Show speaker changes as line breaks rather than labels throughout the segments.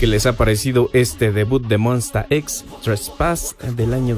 qué les ha parecido este debut de Monsta X, Trespass, del año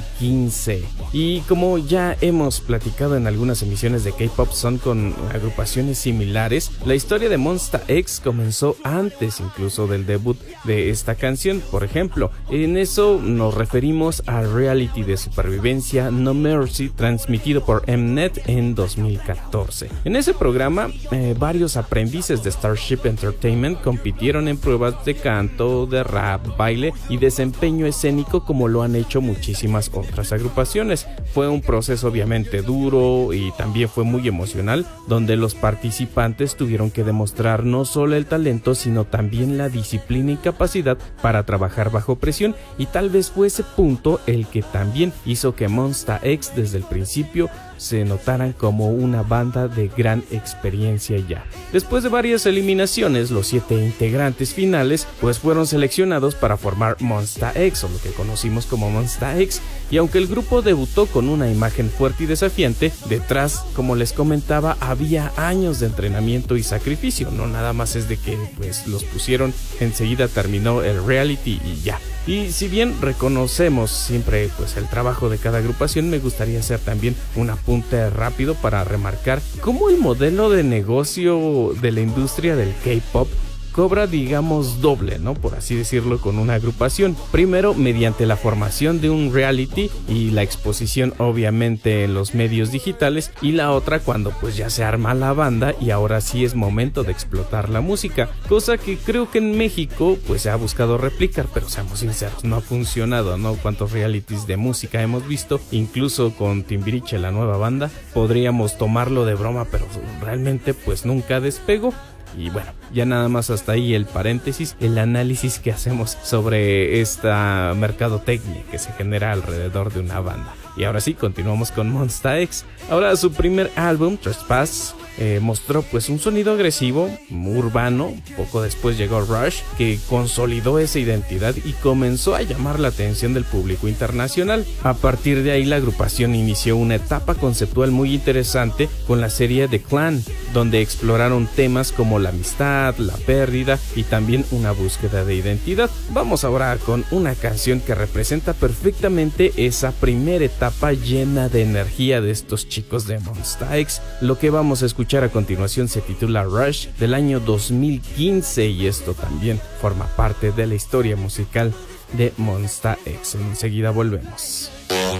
2015. Y como ya hemos platicado en algunas emisiones de K-Pop Son con agrupaciones similares, la historia de Monsta X comenzó antes incluso del debut de esta canción. Por ejemplo, en eso nos referimos a Reality de Supervivencia No Mercy, transmitido por Mnet en 2014. En ese programa, varios aprendices de Starship Entertainment compitieron en pruebas de canto, de rap, baile y desempeño escénico, como lo han hecho muchísimas otras agrupaciones. Fue un proceso obviamente duro y también fue muy emocional, donde los participantes tuvieron que demostrar no solo el talento, sino también la disciplina y capacidad para trabajar bajo presión, y tal vez fue ese punto el que también hizo que Monsta X desde el principio se notaran como una banda de gran experiencia ya. Después de varias eliminaciones, los 7 integrantes finales pues fueron seleccionados para formar Monsta X, o lo que conocimos como Monsta X, y aunque el grupo debutó con una imagen fuerte y desafiante, detrás, como les comentaba, había años de entrenamiento y sacrificio. No nada más es de que pues los pusieron, enseguida terminó el reality y ya. Y si bien reconocemos siempre pues el trabajo de cada agrupación, me gustaría hacer también un apunte rápido para remarcar cómo el modelo de negocio de la industria del K-pop cobra, digamos, doble, ¿no? Por así decirlo, con una agrupación. Primero, mediante la formación de un reality y la exposición, obviamente, en los medios digitales, y la otra cuando pues ya se arma la banda y ahora sí es momento de explotar la música, cosa que creo que en México pues se ha buscado replicar, pero seamos sinceros, no ha funcionado, ¿no? Cuántos realities de música hemos visto, incluso con Timbiriche, la nueva banda, podríamos tomarlo de broma, pero realmente pues nunca despegó. Y bueno, ya nada más hasta ahí el paréntesis, el análisis que hacemos sobre esta mercadotecnia que se genera alrededor de una banda. Y ahora sí, continuamos con Monsta X. Ahora su primer álbum, Trespass, mostró pues un sonido agresivo, urbano. Poco después llegó Rush, que consolidó esa identidad y comenzó a llamar la atención del público internacional. A partir de ahí la agrupación inició una etapa conceptual muy interesante con la serie The Clan, donde exploraron temas como la amistad, la pérdida y también una búsqueda de identidad. Vamos ahora con una canción que representa perfectamente esa primera etapa llena de energía de estos chicos de Monsta X. Lo que vamos a escuchar a continuación se titula Rush, del año 2015, y esto también forma parte de la historia musical de Monsta X. Enseguida volvemos.